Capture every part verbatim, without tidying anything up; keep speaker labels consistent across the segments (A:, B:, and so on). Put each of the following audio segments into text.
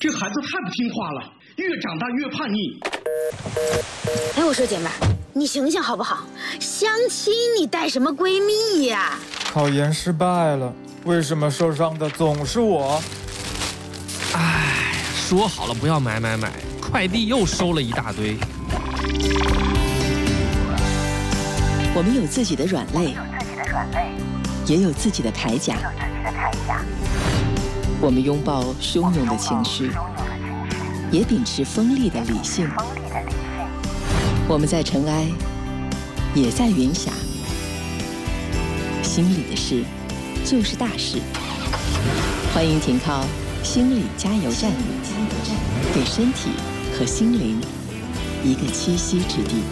A: 这孩子太不听话了，越长大越叛逆。
B: 哎，我说姐妹儿，你醒醒好不好？相亲你带什么闺蜜呀？
C: 考研失败了，为什么受伤的总是我？
D: 哎，说好了不要买买买，快递又收了一大堆。
E: 我们有自己的软肋，也有自己的铠甲。我们拥抱汹涌的情绪，也秉持锋利的理性。我们在尘埃，也在云霞。心里的事，就是大事。欢迎停靠心理加油站，给身体和心灵一个栖息之地。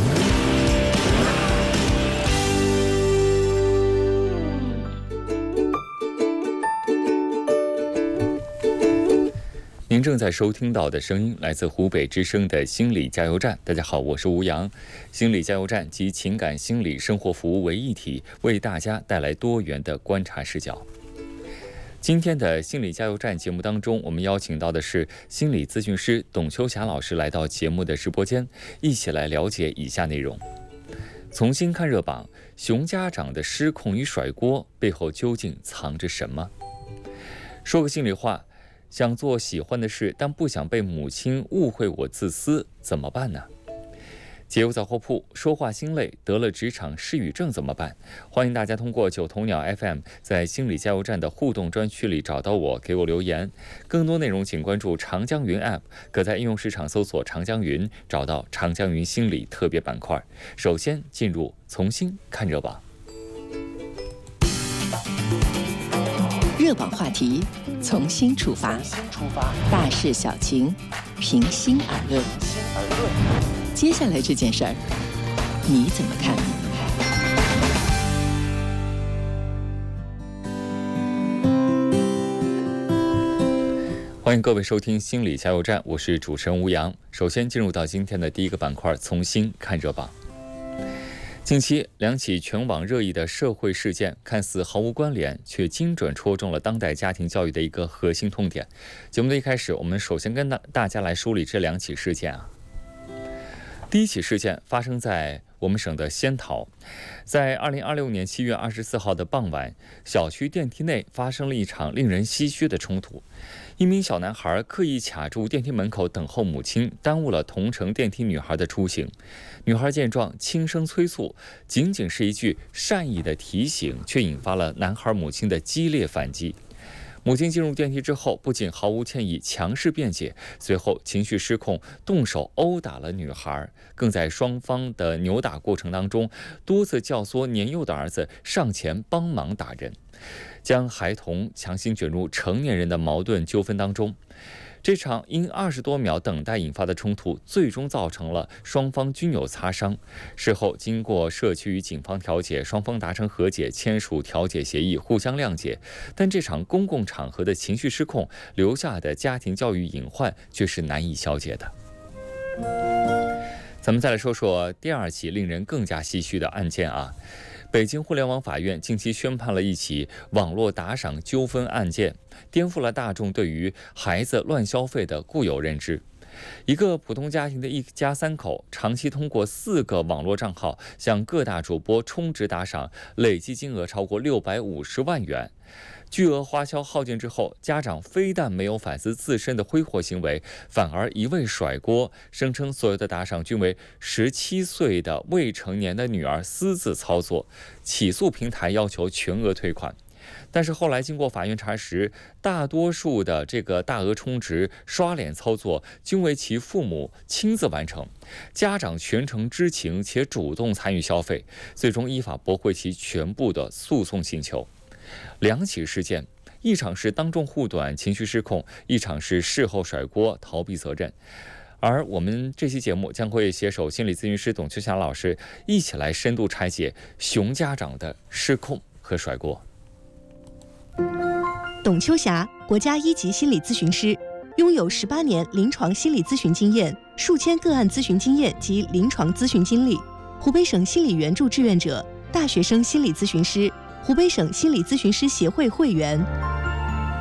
F: 您正在收听到的声音来自湖北之声的心理加油站。大家好，我是吴阳。心理加油站集情感、心理、生活服务为一体，为大家带来多元的观察视角。今天的心理加油站节目当中，我们邀请到的是心理咨询师董秋霞老师来到节目的直播间，一起来了解以下内容。从新看热榜，熊家长的失控与甩锅背后究竟藏着什么？说个心里话，想做喜欢的事，但不想被母亲误会我自私，怎么办呢？解忧杂货铺，说话心累，得了职场失语症怎么办？欢迎大家通过九头鸟 F M 在心理加油站的互动专区里找到我，给我留言。更多内容请关注长江云 App， 可在应用市场搜索长江云，找到长江云心理特别板块。首先进入从新看热榜。
E: 热榜话题，从新出发，大事小情，平心而论。接下来这件事儿，你怎么看？
F: 欢迎各位收听心理加油站，我是主持人吴阳。首先进入到今天的第一个板块，从新看热榜。近期两起全网热议的社会事件，看似毫无关联，却精准戳中了当代家庭教育的一个核心痛点。节目的一开始，我们首先跟大大家来梳理这两起事件啊。第一起事件发生在我们省的仙桃，在二零二六年七月二十四号的傍晚，小区电梯内发生了一场令人唏嘘的冲突。一名小男孩刻意卡住电梯门口等候母亲，耽误了同乘电梯女孩的出行。女孩见状轻声催促，仅仅是一句善意的提醒，却引发了男孩母亲的激烈反击。母亲进入电梯之后，不仅毫无歉意，强势辩解，随后情绪失控，动手殴打了女孩，更在双方的扭打过程当中，多次教唆年幼的儿子上前帮忙打人，将孩童强行卷入成年人的矛盾纠纷当中。这场因二十多秒等待引发的冲突，最终造成了双方均有擦伤。事后经过社区与警方调解，双方达成和解，签署调解协议，互相谅解。但这场公共场合的情绪失控留下的家庭教育隐患却是难以消解的。咱们再来说说第二起令人更加唏嘘的案件啊。北京互联网法院近期宣判了一起网络打赏纠纷案件，颠覆了大众对于孩子乱消费的固有认知。一个普通家庭的一家三口，长期通过四个网络账号向各大主播充值打赏，累计金额超过六百五十万元。巨额花销耗尽之后，家长非但没有反思自身的挥霍行为，反而一味甩锅，声称所有的打赏均为十七岁的未成年的女儿私自操作，起诉平台要求全额退款。但是后来经过法院查实，大多数的这个大额充值、刷脸操作均为其父母亲自完成，家长全程知情且主动参与消费，最终依法驳回其全部的诉讼请求。两起事件，一场是当众护短、情绪失控，一场是事后甩锅、逃避责任。而我们这期节目将会携手心理咨询师董秋霞老师，一起来深度拆解熊家长的失控和甩锅。
G: 董秋霞，国家一级心理咨询师，拥有十八年临床心理咨询经验，数千个案咨询经验及临床咨询经历，湖北省心理援助志愿者，大学生心理咨询师，湖北省心理咨询师协会会员。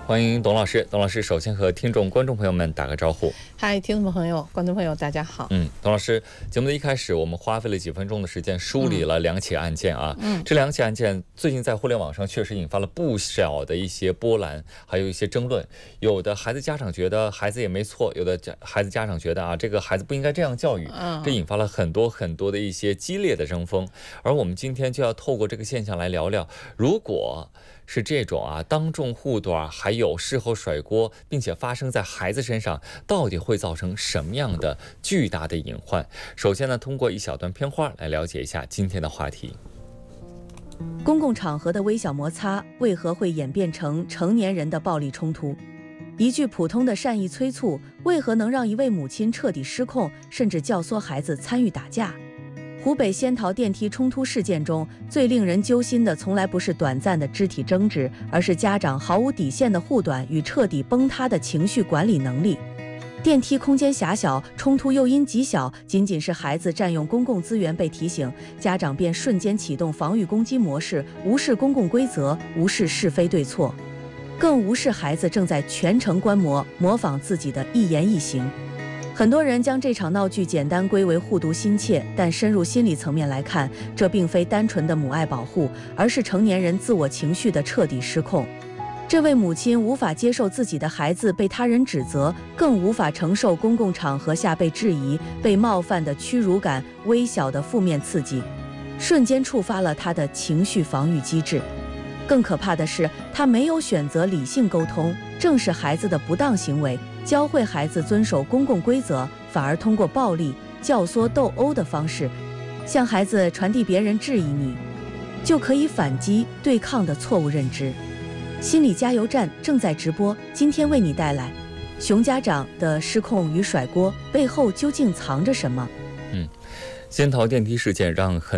F: 欢迎董老师。董老师首先和听众、观众朋友们打个招呼。
H: 嗨，听众朋友、观众朋友，大家好。
F: 嗯，董老师，节目的一开始，我们花费了几分钟的时间梳理了两起案件啊。嗯，这两起案件最近在互联网上确实引发了不少的一些波澜，还有一些争论。有的孩子家长觉得孩子也没错，有的家孩子家长觉得啊，这个孩子不应该这样教育。嗯，这引发了很多很多的一些激烈的争锋。而我们今天就要透过这个现象来聊聊，如果是这种啊当众护短，还有事后甩锅，并且发生在孩子身上，到底会造成什么样的巨大的隐患？首先呢，通过一小段片花来了解一下今天的话题。
G: 公共场合的微小摩擦为何会演变成成年人的暴力冲突？一句普通的善意催促，为何能让一位母亲彻底失控，甚至教唆孩子参与打架？湖北仙桃电梯冲突事件中，最令人揪心的从来不是短暂的肢体争执，而是家长毫无底线的护短与彻底崩塌的情绪管理能力。电梯空间狭小，冲突诱因极小，仅仅是孩子占用公共资源被提醒，家长便瞬间启动防御攻击模式，无视公共规则，无视是非对错，更无视孩子正在全程观摩、模仿自己的一言一行。很多人将这场闹剧简单归为护犊心切，但深入心理层面来看，这并非单纯的母爱保护，而是成年人自我情绪的彻底失控。这位母亲无法接受自己的孩子被他人指责，更无法承受公共场合下被质疑、被冒犯的屈辱感，微小的负面刺激，瞬间触发了他的情绪防御机制。更可怕的是，他没有选择理性沟通，正是孩子的不当行为教会孩子遵守公共规则，反而通过暴力、教唆、斗殴的方式，向孩子传递别人质疑你就可以反击、对抗的错误认知。心理加油站正在直播，今天为你带来熊家长的失控与甩锅背后究竟藏着什么？
F: 嗯，仙桃电梯事件让很